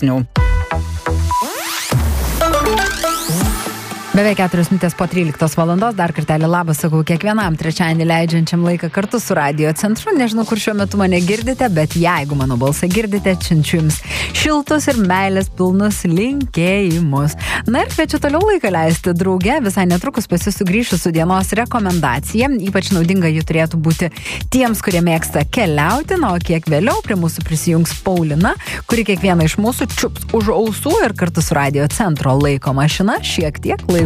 Beveik 4 minutės po 13 valandos, dar kartelį labas sakau kiekvienam trečiadienį leidžiančiam laiką kartu su Radio Centru. Nežinau, kur šiuo metu mane girdite, bet jeigu mano balsą girdite, siunčiu jums šiltus ir meilės pilnus linkėjimus. Na ir kviečiu toliau laiką leisti drauge, visai netrukus pas jus sugrįšiu su dienos rekomendacija. Ypač naudinga ji turėtų būti tiems, kurie mėgsta keliauti, na, o kiek vėliau prie mūsų prisijungs Paulina, kuri kiekvieną iš mūsų čiups už ausų ir kartu su Radio Centro laiko mašina šiek tiek